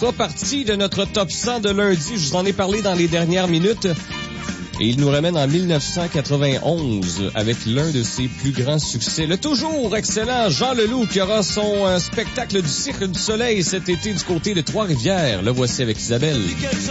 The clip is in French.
fera partie de notre top 100 de lundi. Je vous en ai parlé dans les dernières minutes. Et il nous ramène en 1991 avec l'un de ses plus grands succès. Le toujours excellent Jean Leloup qui aura son spectacle du Cirque du Soleil cet été du côté de Trois-Rivières. Le voici avec Isabelle.